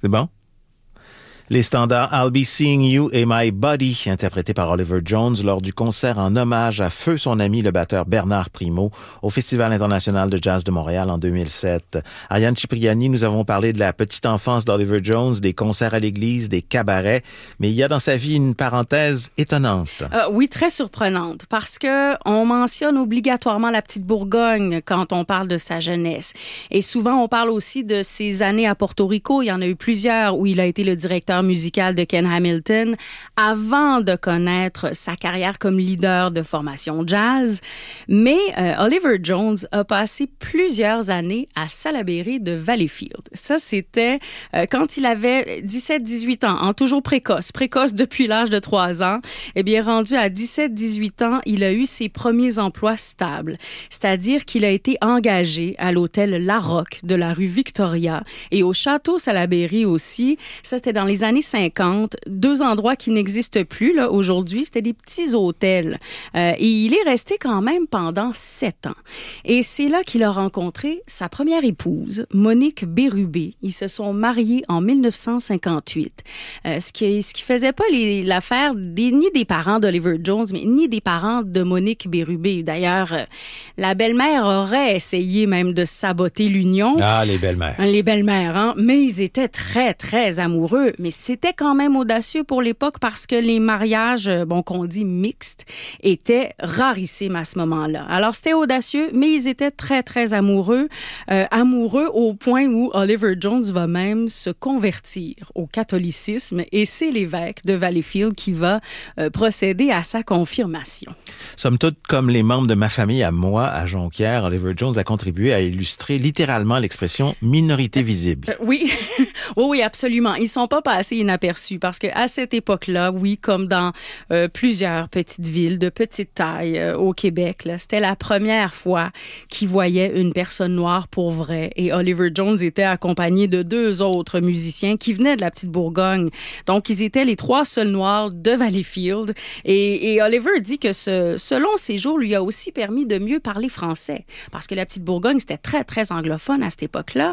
C'est bon? Les standards I'll Be Seeing You et My Body, interprétés par Oliver Jones lors du concert en hommage à feu son ami le batteur Bernard Primo au Festival international de jazz de Montréal en 2007. Ariane Cipriani, nous avons parlé de la petite enfance d'Oliver Jones, des concerts à l'église, des cabarets, mais il y a dans sa vie une parenthèse étonnante. Oui, très surprenante, parce que on mentionne obligatoirement la petite Bourgogne quand on parle de sa jeunesse. Et souvent, on parle aussi de ses années à Porto Rico. Il y en a eu plusieurs où il a été le directeur musical de Ken Hamilton avant de connaître sa carrière comme leader de formation jazz. Mais Oliver Jones a passé plusieurs années à Salaberry de Valleyfield. Ça, c'était quand il avait 17-18 ans, toujours précoce depuis l'âge de 3 ans. Eh bien, rendu à 17-18 ans, il a eu ses premiers emplois stables. C'est-à-dire qu'il a été engagé à l'hôtel La Roque de la rue Victoria et au château Salaberry aussi. Ça, c'était dans les années 50, 2 endroits qui n'existent plus là, aujourd'hui. C'était des petits hôtels. Et il est resté quand même pendant 7 ans. Et c'est là qu'il a rencontré sa première épouse, Monique Bérubé. Ils se sont mariés en 1958. Ce qui faisait pas l'affaire ni des parents d'Oliver Jones, mais ni des parents de Monique Bérubé. D'ailleurs, la belle-mère aurait essayé même de saboter l'union. Ah, les belles-mères. Les belles-mères, hein? Mais ils étaient très, très amoureux. Mais c'était quand même audacieux pour l'époque parce que les mariages, qu'on dit mixtes, étaient rarissimes à ce moment-là. Alors, c'était audacieux, mais ils étaient très, très amoureux. Amoureux au point où Oliver Jones va même se convertir au catholicisme et c'est l'évêque de Valleyfield qui va procéder à sa confirmation. Somme toute, comme les membres de ma famille à moi, à Jonquière, Oliver Jones a contribué à illustrer littéralement l'expression « minorité visible ». Oui, oui, absolument. Ils ne sont pas passés inaperçus parce qu'à cette époque-là, oui, comme dans plusieurs petites villes de petite taille au Québec, là, c'était la première fois qu'ils voyaient une personne noire pour vrai. Et Oliver Jones était accompagné de 2 autres musiciens qui venaient de la petite Bourgogne. Donc, ils étaient les 3 seuls noirs de Valleyfield. Et Oliver dit que ce long séjour lui a aussi permis de mieux parler français parce que la petite Bourgogne, c'était très, très anglophone à cette époque-là.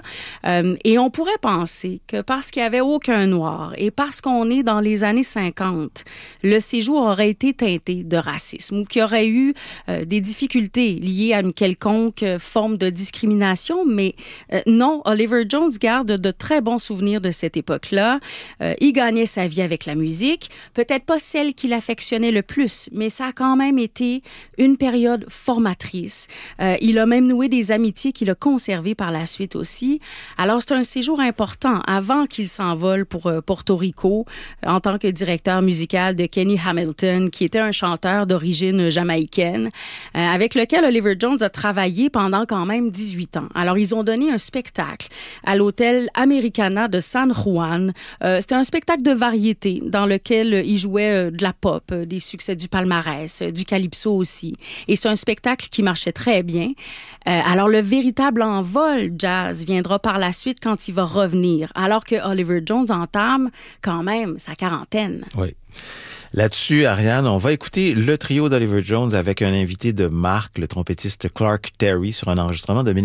Et on pourrait penser que parce qu'il n'y avait aucun noir et parce qu'on est dans les années 50, le séjour aurait été teinté de racisme ou qu'il y aurait eu des difficultés liées à une quelconque forme de discrimination. Mais non, Oliver Jones garde de très bons souvenirs de cette époque-là. Il gagnait sa vie avec la musique. Peut-être pas celle qu'il affectionnait le plus, mais ça a quand même été une période formatrice. Il a même noué des amitiés qu'il a conservées par la suite aussi. Alors, c'est un séjour important avant qu'il s'envole pour Porto Rico en tant que directeur musical de Kenny Hamilton, qui était un chanteur d'origine jamaïcaine, avec lequel Oliver Jones a travaillé pendant quand même 18 ans. Alors, ils ont donné un spectacle à l'hôtel Americana de San Juan. C'était un spectacle de variété dans lequel il jouait de la pop, des succès du palmarès, du calypso aussi. Et c'est un spectacle qui marchait très bien. Alors, le véritable envol jazz viendra par la suite quand il va revenir, alors que Oliver Jones entame quand même sa quarantaine. Oui. Là-dessus, Ariane, on va écouter le trio d'Oliver Jones avec un invité de marque, le trompettiste Clark Terry, sur un enregistrement de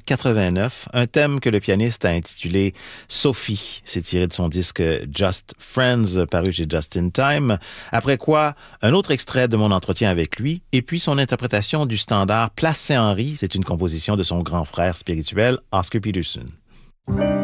1989, un thème que le pianiste a intitulé Sophie. C'est tiré de son disque Just Friends, paru chez Just in Time. Après quoi, un autre extrait de mon entretien avec lui, et puis son interprétation du standard Place Saint-Henri. C'est une composition de son grand frère spirituel, Oscar Peterson.